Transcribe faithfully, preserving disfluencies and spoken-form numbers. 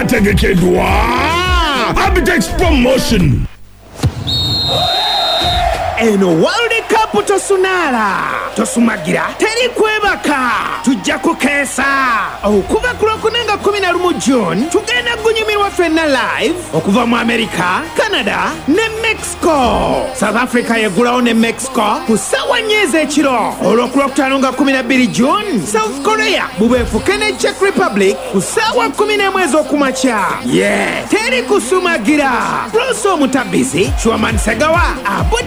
ategekedwa Abitex Promotion. Eno World Cup tosunala tosumagira teri kwebaka tujja kukesa okuva ku lwokunanga kumi na lumu June tugenda gunyumirwa ffenna live okuva mu America, Canada ne Mexico. South Africa yegulawo ne Mexico ku ssaawa nnya ez'ekiro. Olw'okulwokutaano nga kumi na bbiri June South Korea bubeefuke ne Czech Republic ku ssaawa kumi n'emu ez'okumakya. Ye teri kusumagira. Proso Mutabizi, Chwaman Segawa, Abu